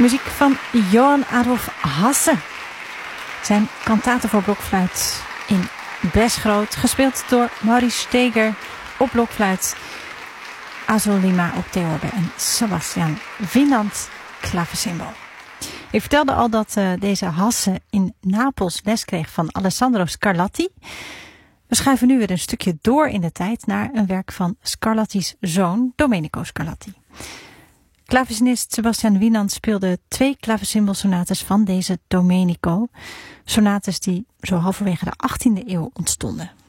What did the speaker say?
Muziek van Johann Adolf Hasse. Zijn kantaten voor blokfluit in Besgroot, gespeeld door Maurice Steger op blokfluit, Azolima op theorbe en Sebastian Winand klavecimbal. Ik vertelde al dat deze Hasse in Napels les kreeg van Alessandro Scarlatti. We schuiven nu weer een stukje door in de tijd naar een werk van Scarlatti's zoon Domenico Scarlatti. Klavecinist Sebastian Winand speelde 2 klavecimbalsonates van deze Domenico. Sonates die zo halverwege de 18e eeuw ontstonden.